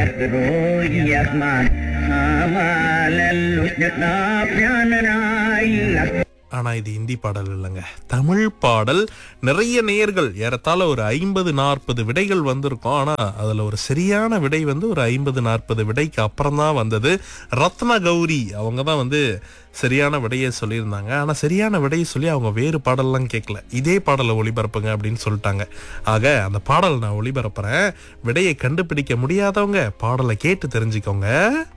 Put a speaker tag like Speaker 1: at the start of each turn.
Speaker 1: ஆனா இது இந்தி பாடல் இல்லைங்க, தமிழ் பாடல். நிறைய நேயர்கள் ஏறத்தாழ ஒரு 50-40 விடைகள் வந்திருக்கும். ஆனா அதுல ஒரு சரியான விடை வந்து ஒரு 50-40 விடைக்கு அப்புறம் தான் வந்தது. ரத்ன கௌரி அவங்க தான் வந்து சரியான விடையை சொல்லியிருந்தாங்க. ஆனா சரியான விடையை சொல்லி அவங்க வேறு பாடல்லாம் கேட்கல, இதே பாடலை ஒளிபரப்புங்க அப்படின்னு சொல்லிட்டாங்க. ஆக அந்த பாடல் நான் ஒளிபரப்புறேன். விடையை கண்டுபிடிக்க முடியாதவங்க பாடலை கேட்டு தெரிஞ்சுக்கோங்க.